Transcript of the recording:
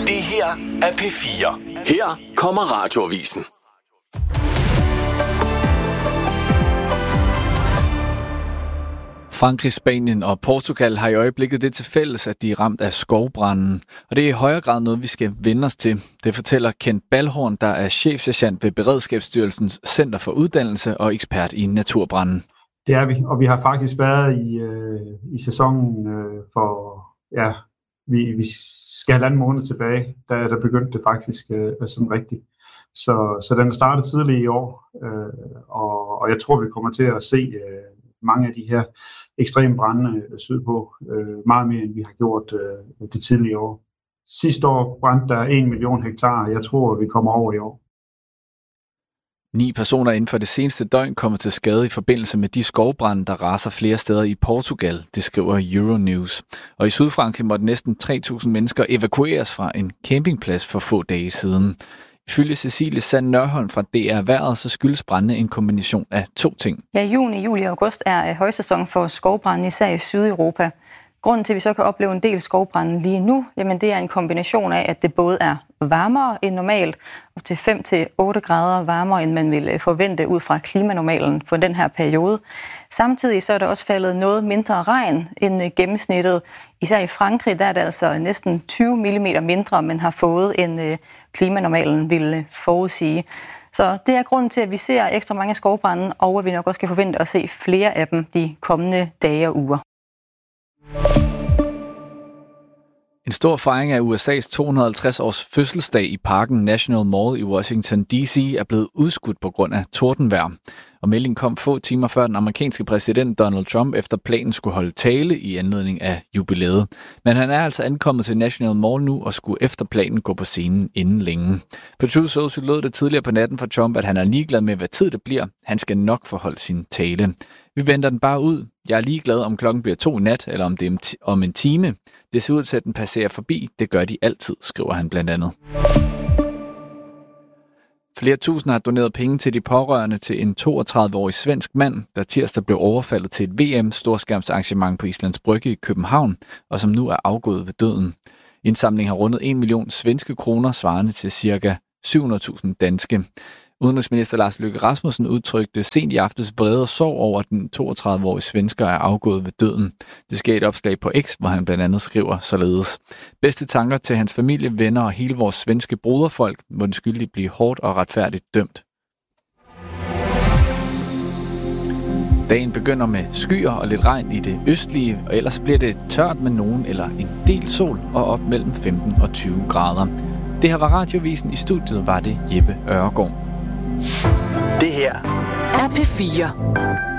Det her er P4. Her kommer Radioavisen. Frankrig, Spanien og Portugal har i øjeblikket det til fælles, at de er ramt af skovbranden. Og det er i højere grad noget, vi skal vende os til. Det fortæller Kent Balhorn, der er chefsergent ved Beredskabsstyrelsens Center for Uddannelse og ekspert i naturbranden. Det er vi, og vi har faktisk været i sæsonen for, vi skal 1,5 måned tilbage, der begyndte det faktisk sådan rigtigt. Så den startede tidligt i år, og jeg tror, vi kommer til at se mange af de her ekstreme brande sydpå, meget mere end vi har gjort det tidlige år. Sidste år brændte der 1 million hektar, og jeg tror, vi kommer over i år. 9 personer inden for det seneste døgn kommer til skade i forbindelse med de skovbrande, der raser flere steder i Portugal, det skriver Euronews. Og i Sydfrankrig måtte næsten 3.000 mennesker evakueres fra en campingplads for få dage siden. Ifølge Cecilie Sand Nørholm fra DR Vejret, så skyldes brandene en kombination af 2 ting. Ja, juni, juli og august er højsæson for skovbrande, især i Sydeuropa. Grunden til, at vi så kan opleve en del skovbrande lige nu, jamen det er en kombination af, at det både er varmere end normalt, op til 5-8 grader varmere, end man ville forvente ud fra klimanormalen for den her periode. Samtidig så er der også faldet noget mindre regn end gennemsnittet. Især i Frankrig, der er det altså næsten 20 mm mindre, man har fået, end klimanormalen ville forudsige. Så det er grunden til, at vi ser ekstra mange skovbrande, og at vi nok også kan forvente at se flere af dem de kommende dage og uger. En stor fejring af USA's 250-års fødselsdag i parken National Mall i Washington D.C. er blevet udskudt på grund af tordenvejr. Og meldingen kom få timer før den amerikanske præsident Donald Trump efter planen skulle holde tale i anledning af jubilæet. Men han er altså ankommet til National Mall nu og skulle efter planen gå på scenen inden længe. På Truth Social lød det tidligere på natten fra Trump, at han er ligeglad med, hvad tid det bliver. Han skal nok forholde sin tale. Vi venter den bare ud. Jeg er ligeglad, om klokken bliver 2 i nat, eller om det er om en time. Det ser ud til, at den passerer forbi. Det gør de altid, skriver han blandt andet. Flere tusinder har doneret penge til de pårørende til en 32-årig svensk mand, der tirsdag blev overfaldet til et VM-storskærmsarrangement på Islands Brygge i København, og som nu er afgået ved døden. Indsamlingen har rundet 1 million svenske kroner, svarende til ca. 700.000 danske. Udenrigsminister Lars Løkke Rasmussen udtrykte sent i aftes vrede og sorg over, at den 32-årige svensker er afgået ved døden. Det sker et opslag på X, hvor han blandt andet skriver således: bedste tanker til hans familie, venner og hele vores svenske broderfolk, må den skyldige blive hårdt og retfærdigt dømt. Dagen begynder med skyer og lidt regn i det østlige, og ellers bliver det tørt med nogen eller en del sol og op mellem 15 og 20 grader. Det her var Radioavisen. I studiet var det Jeppe Øregård. Det her er P4.